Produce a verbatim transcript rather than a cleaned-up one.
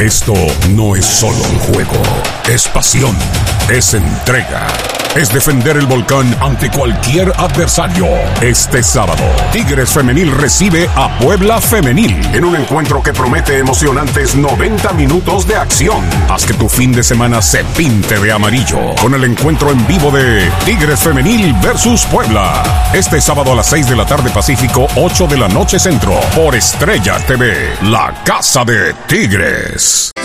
Esto no es solo un juego, es pasión, es entrega, es defender el volcán ante cualquier adversario. Este sábado, Tigres Femenil recibe a Puebla Femenil en un encuentro que promete emocionantes noventa minutos de acción. Haz que tu fin de semana se pinte de amarillo con el encuentro en vivo de Tigres Femenil versus Puebla. Este sábado a las seis de la tarde Pacífico, ocho de la noche Centro, por Estrella T V, la casa de Tigres.